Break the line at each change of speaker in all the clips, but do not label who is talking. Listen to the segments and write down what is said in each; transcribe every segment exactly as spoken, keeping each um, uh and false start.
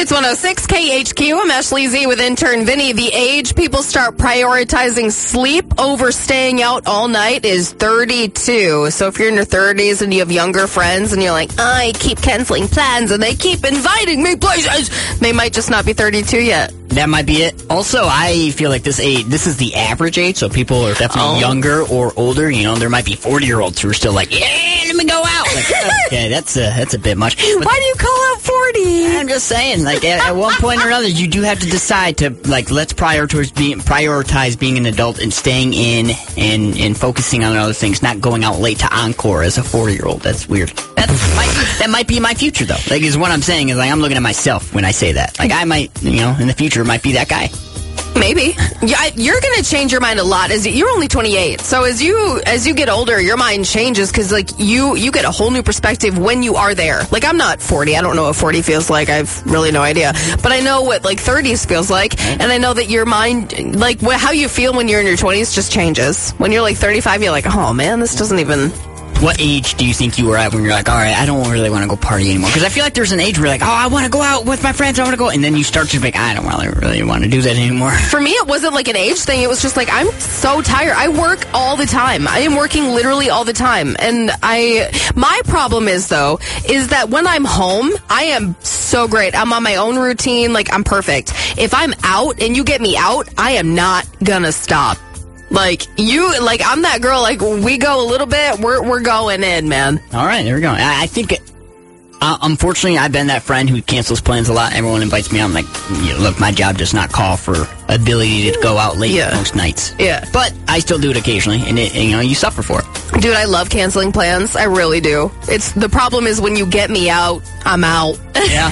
It's one oh six K H Q. I'm Ashley Z with intern Vinny. The age people start prioritizing sleep over staying out all night is thirty-two. So if you're in your thirties and you have younger friends and you're like, I keep canceling plans and they keep inviting me places, they might just not be thirty-two yet.
That might be it. Also, I feel like this age, this is the average age, so people are definitely
Oh.
younger or older. You know, there might be forty-year-olds who are still like, yeah, let me go out. Like, okay, that's a, that's a bit much. But
Why do you call out forty?
I'm just saying, like, at, at one point or another, you do have to decide to, like, let's prioritize being, prioritize being an adult and staying in and, and focusing on other things, not going out late to Encore as a forty-year-old. That's weird. That might, that might be my future, though. Like, is what I'm saying is, like, I'm looking at myself when I say that. Like, I might, you know, in the future, might be that guy.
Maybe. Yeah, I- you're going to change your mind a lot. As you're only twenty-eight, so as you as you get older, your mind changes because like you you get a whole new perspective when you are there. Like I'm not forty. I don't know what forty feels like. I've really no idea. But I know what like thirties feels like, and I know that your mind, like wh- how you feel when you're in your twenties, just changes. When you're like thirty-five, you're like, oh man, this doesn't even.
What age do you think you were at when you're like, all right, I don't really want to go party anymore? Because I feel like there's an age where you're like, oh, I want to go out with my friends, I want to go. And then you start to think, I don't really, really want to do that anymore.
For me, it wasn't like an age thing. It was just like, I'm so tired. I work all the time. I am working literally all the time. And I, my problem is though, is that when I'm home, I am so great. I'm on my own routine. Like I'm perfect. If I'm out and you get me out, I am not gonna stop. Like you, like I'm that girl. Like we go a little bit, we're we're going in, man.
All right, there we go. I, I think, uh, unfortunately, I've been that friend who cancels plans a lot. Everyone invites me. I'm like, you know, look, my job does not call for ability to go out late
Yeah.
most nights.
Yeah.
But I still do it occasionally, and it, you know, you suffer for it.
Dude, I love canceling plans. I really do. It's the problem is when you get me out, I'm out.
Yeah.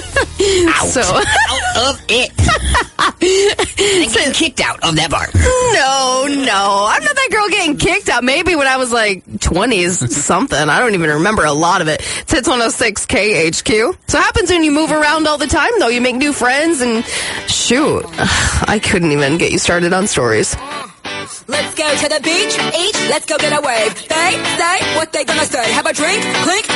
Out.
So
Out of it. And getting kicked out of that bar.
no, no, I'm not that girl getting kicked out. Maybe when I was like twenties something. I don't even remember a lot of it. It's Hits one oh six K H Q. So it happens when you move around all the time, though. You make new friends and shoot, I couldn't even get you started on stories.
Let's go to the beach, each, let's go get a wave. They say what they gonna say. Have a drink, clink.